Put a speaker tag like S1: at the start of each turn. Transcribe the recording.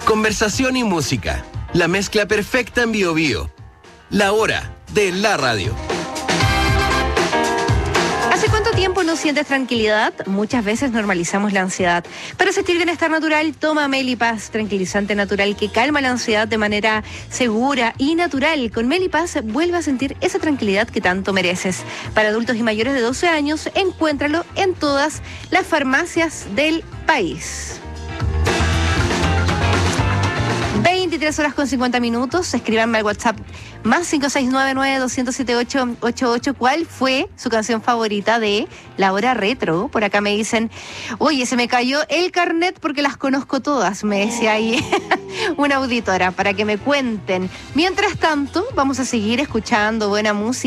S1: Conversación y música. La mezcla perfecta en Bio Bio. La hora de la radio.
S2: ¿Hace cuánto tiempo no sientes tranquilidad? Muchas veces normalizamos la ansiedad. Para sentir bienestar natural, toma Melipaz, tranquilizante natural que calma la ansiedad de manera segura y natural. Con Melipaz vuelve a sentir esa tranquilidad que tanto mereces. Para adultos y mayores de 12 años, encuéntralo en todas las farmacias del país. 23:50. Escríbanme al WhatsApp más 569-9207-888. ¿Cuál fue su canción favorita de La Hora Retro? Por acá me dicen, oye, se me cayó el carnet porque las conozco todas, me decía ahí una auditora, para que me cuenten. Mientras tanto, vamos a seguir escuchando buena música.